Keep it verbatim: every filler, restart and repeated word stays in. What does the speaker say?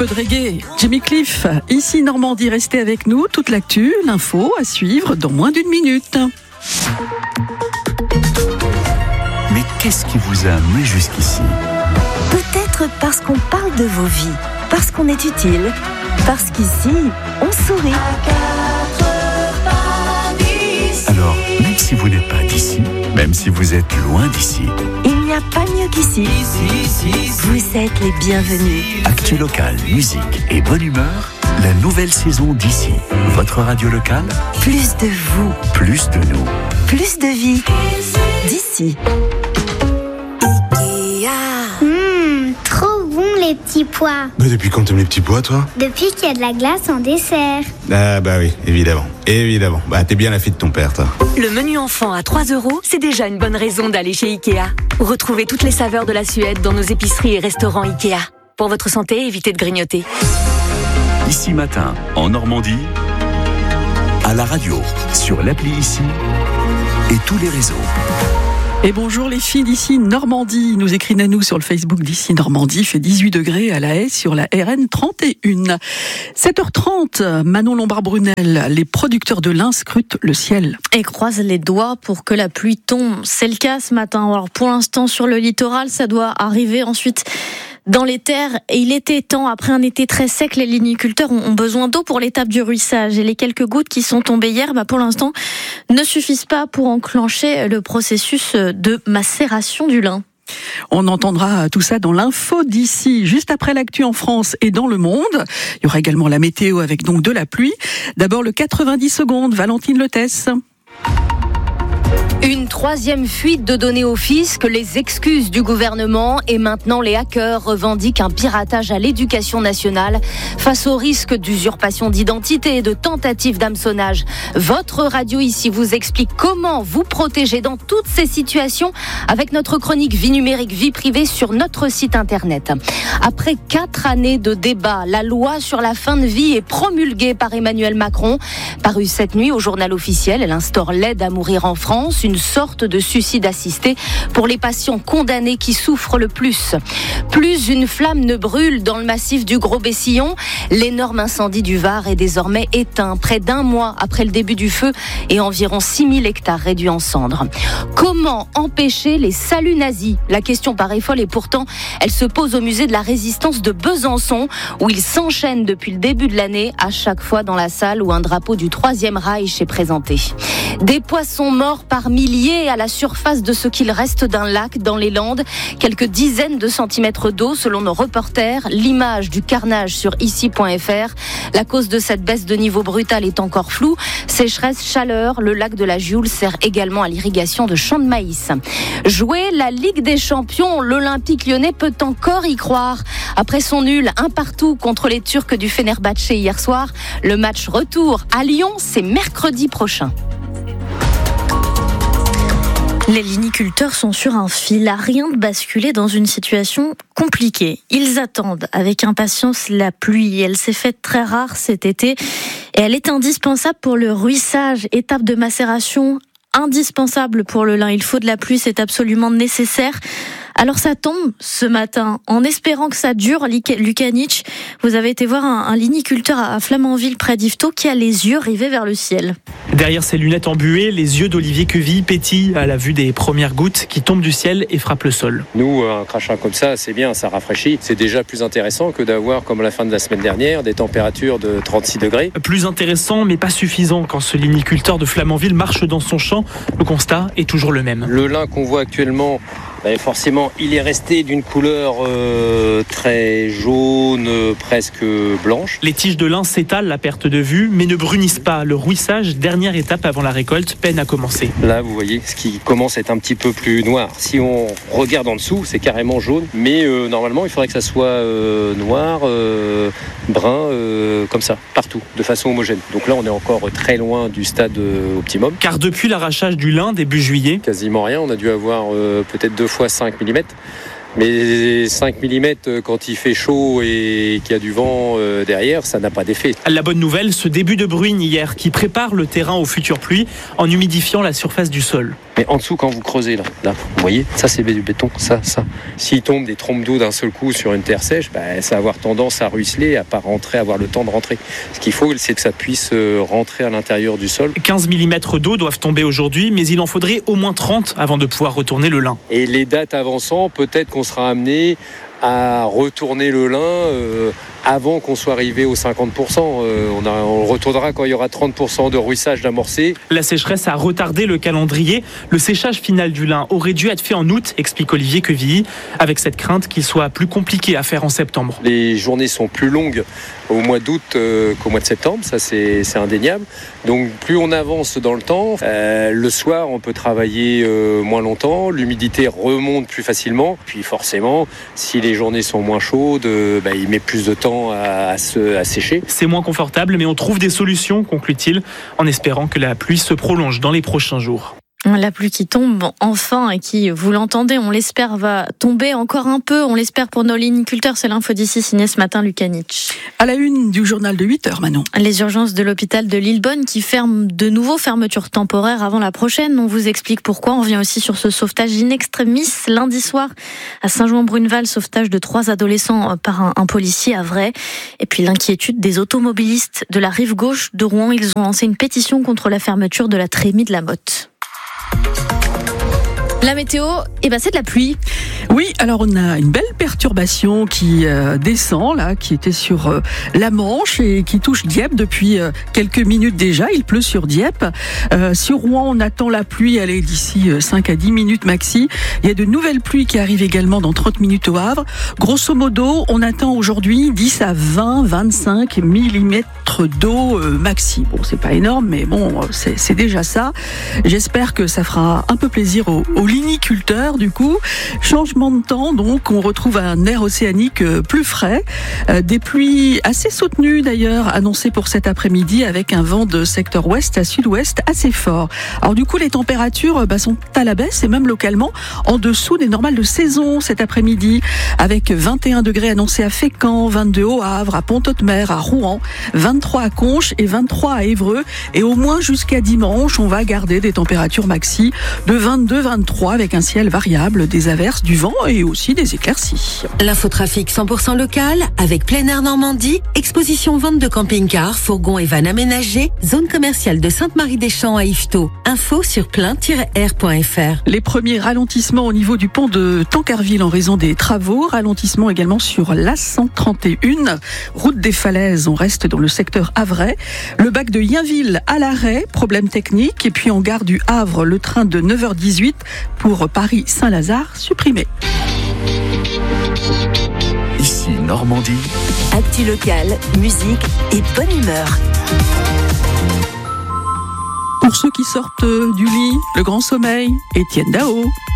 peu de reggae. Jimmy Cliff, ici Normandie, restez avec nous. Toute l'actu, l'info à suivre dans moins d'une minute. Mais qu'est-ce qui vous a amené jusqu'ici ? Peut-être parce qu'on parle de vos vies, parce qu'on est utile, parce qu'ici, on sourit. Alors, même si vous n'êtes pas d'ici, même si vous êtes loin d'ici, il n'y a pas mieux qu'ici. Vous êtes les bienvenus. Actu locale, musique et bonne humeur, la nouvelle saison d'ici. Votre radio locale, Plus de vous, plus de nous. plus de vie. D'ici. Hum, trop bon les petits pois. Mais depuis quand t'aimes les petits pois, toi ? Depuis qu'il y a de la glace en dessert. Ah bah oui, évidemment, évidemment. Bah t'es bien la fille de ton père, toi. Le menu enfant à trois euros, c'est déjà une bonne raison d'aller chez Ikea. Retrouvez toutes les saveurs de la Suède dans nos épiceries et restaurants Ikea. Pour votre santé, évitez de grignoter. Ici matin, en Normandie, à la radio, sur l'appli Ici et tous les réseaux. Et bonjour les filles d'ici Normandie, nous écrit Nanou sur le Facebook d'ici Normandie, il fait dix-huit degrés à La Haye sur la R N trente et un. sept heures trente, Manon Lombard-Brunel, les producteurs de lin scrutent le ciel. Et croisent les doigts pour que la pluie tombe. C'est le cas ce matin. Alors pour l'instant sur le littoral, ça doit arriver ensuite dans les terres. Et il était temps, après un été très sec, les liniculteurs ont besoin d'eau pour l'étape du ruissage. Et les quelques gouttes qui sont tombées hier, bah pour l'instant, ne suffisent pas pour enclencher le processus de macération du lin. On entendra tout ça dans l'info d'ici, juste après l'actu en France et dans le monde. Il y aura également la météo avec donc de la pluie. D'abord le quatre-vingt-dix secondes, Valentine Letesse. Une troisième fuite de données au fisc, les excuses du gouvernement et maintenant les hackers revendiquent un piratage à l'éducation nationale face au risque d'usurpation d'identité et de tentative d'hameçonnage. Votre radio ici vous explique comment vous protéger dans toutes ces situations avec notre chronique Vie numérique, vie privée sur notre site internet. Après quatre années de débat, la loi sur la fin de vie est promulguée par Emmanuel Macron. Parue cette nuit au journal officiel, elle instaure l'aide à mourir en France, une sorte de suicide assisté pour les patients condamnés qui souffrent le plus. Plus une flamme ne brûle dans le massif du Gros-Bessillon, l'énorme incendie du Var est désormais éteint, près d'un mois après le début du feu et environ six mille hectares réduits en cendres. Comment empêcher les saluts nazis ? La question paraît folle et pourtant elle se pose au musée de la Résistance de Besançon où ils s'enchaînent depuis le début de l'année, à chaque fois dans la salle où un drapeau du Troisième Reich est présenté. Des poissons morts par milliers à la surface de ce qu'il reste d'un lac dans les Landes. Quelques dizaines de centimètres d'eau selon nos reporters. L'image du carnage sur ici point f r. La cause de cette baisse de niveau brutal est encore floue. Sécheresse, chaleur, le lac de la Gioule sert également à l'irrigation de champs de maïs. Jouer la Ligue des Champions, l'Olympique Lyonnais peut encore y croire. Après son nul un partout contre les Turcs du Fenerbahçe hier soir, le match retour à Lyon, c'est mercredi prochain. Les liniculteurs sont sur un fil, à rien de basculer dans une situation compliquée. Ils attendent avec impatience la pluie. Elle s'est faite très rare cet été et elle est indispensable pour le ruissage, étape de macération indispensable pour le lin. Il faut de la pluie, c'est absolument nécessaire. Alors ça tombe ce matin, en espérant que ça dure. Lukanich, vous avez été voir un, un liniculteur à Flamanville près d'Yvetot qui a les yeux rivés vers le ciel. Derrière ses lunettes embuées, les yeux d'Olivier Queville pétillent à la vue des premières gouttes qui tombent du ciel et frappent le sol. Nous, un crachin comme ça, c'est bien, ça rafraîchit. C'est déjà plus intéressant que d'avoir, comme à la fin de la semaine dernière, des températures de trente-six degrés. Plus intéressant, mais pas suffisant. Quand ce liniculteur de Flamanville marche dans son champ, le constat est toujours le même. Le lin qu'on voit actuellement, ben forcément, il est resté d'une couleur euh, très jaune, euh, presque blanche. Les tiges de lin s'étalent à perte de vue, mais ne brunissent pas. Le ruissage, dernière étape avant la récolte, peine à commencer. Là, vous voyez, ce qui commence à être un petit peu plus noir. Si on regarde en dessous, c'est carrément jaune. Mais euh, normalement, il faudrait que ça soit euh, noir, euh, brun, euh, comme ça, partout, de façon homogène. Donc là, on est encore très loin du stade euh, optimum. Car depuis l'arrachage du lin, début juillet, quasiment rien. On a dû avoir euh, peut-être deux fois cinq millimètres. Mais cinq millimètres quand il fait chaud et qu'il y a du vent derrière, ça n'a pas d'effet. La bonne nouvelle, ce début de bruine hier qui prépare le terrain aux futures pluies en humidifiant la surface du sol. Mais en dessous, quand vous creusez là, là, vous voyez, ça c'est du béton, ça, ça. S'il tombe des trompes d'eau d'un seul coup sur une terre sèche, bah, ça va avoir tendance à ruisseler, à pas rentrer, à avoir le temps de rentrer. Ce qu'il faut, c'est que ça puisse rentrer à l'intérieur du sol. quinze millimètres d'eau doivent tomber aujourd'hui, mais il en faudrait au moins trente avant de pouvoir retourner le lin. Et les dates avançant, peut-être qu'on sera amené à retourner le lin euh, avant qu'on soit arrivé aux cinquante pour cent. Euh, on, a, on retournera quand il y aura trente pour cent de ruissage d'amorcé. La sécheresse a retardé le calendrier. Le séchage final du lin aurait dû être fait en août, explique Olivier Quevilly, avec cette crainte qu'il soit plus compliqué à faire en septembre. Les journées sont plus longues au mois d'août euh, qu'au mois de septembre, ça c'est, c'est indéniable. Donc plus on avance dans le temps, euh, le soir on peut travailler euh, moins longtemps, l'humidité remonte plus facilement. Puis forcément, si les journées sont moins chaudes, euh, bah, il met plus de temps à, à, se, à sécher. C'est moins confortable, mais on trouve des solutions, conclut-il, en espérant que la pluie se prolonge dans les prochains jours. La pluie qui tombe enfin et qui, vous l'entendez, on l'espère, va tomber encore un peu. On l'espère pour nos liniculteurs. C'est l'info d'ici, signé ce matin, Lucanich. À la une du journal de huit heures, Manon. Les urgences de l'hôpital de Lillebonne qui ferment de nouveau, fermeture temporaire avant la prochaine. On vous explique pourquoi. On revient aussi sur ce sauvetage in extremis lundi soir à Saint-Jouan-Bruneval. Sauvetage de trois adolescents par un, un policier à Vray. Et puis l'inquiétude des automobilistes de la rive gauche de Rouen. Ils ont lancé une pétition contre la fermeture de la trémie de la Motte. La météo, eh ben c'est de la pluie. Oui, alors on a une belle perturbation qui euh, descend là, qui était sur euh, la Manche et qui touche Dieppe depuis euh, quelques minutes déjà. Il pleut sur Dieppe. Euh, sur Rouen, on attend la pluie aller d'ici euh, cinq à dix minutes maxi. Il y a de nouvelles pluies qui arrivent également dans trente minutes au Havre. Grosso modo, on attend aujourd'hui dix à vingt, vingt-cinq millimètres d'eau euh, maxi. Bon, c'est pas énorme, mais bon, c'est, c'est déjà ça. J'espère que ça fera un peu plaisir aux, aux liniculteurs du coup. Changement de temps, donc on retrouve un air océanique plus frais, euh, des pluies assez soutenues d'ailleurs annoncées pour cet après-midi avec un vent de secteur ouest à sud-ouest assez fort. Alors du coup les températures bah, sont à la baisse et même localement en dessous des normales de saison cet après-midi avec vingt et un degrés annoncés à Fécamp, vingt-deux au Havre, à Pont-Audemer, à Rouen, vingt-trois à Conches et vingt-trois à Évreux et au moins jusqu'à dimanche on va garder des températures maxi de vingt-deux vingt-trois avec un ciel variable, des averses, du vent et aussi des éclaircies. L'infotrafic cent pour cent local avec Plein Air Normandie, exposition vente de camping-cars, fourgons et vannes aménagés, zone commerciale de Sainte-Marie-des-Champs à Yvetot. Info sur plein tiret air point f r. Les premiers ralentissements au niveau du pont de Tancarville en raison des travaux, ralentissement également sur l'A cent trente et un, route des Falaises, on reste dans le secteur havrais. Le bac de Yainville à l'arrêt, problème technique, et puis en gare du Havre, le train de neuf heures dix-huit pour Paris-Saint-Lazare supprimé. Ici Normandie. Actu local, musique et bonne humeur. Pour ceux qui sortent du lit, le grand sommeil, Étienne Dao.